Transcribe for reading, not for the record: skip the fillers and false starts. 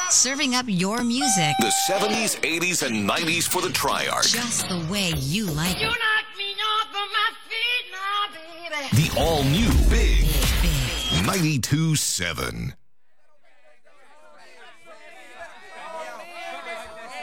Serving up your music The 70s, 80s, and 90s for the Triarch. just the way you like You it. knock me off of my feet now, baby. The all-new Big Big. 92.7.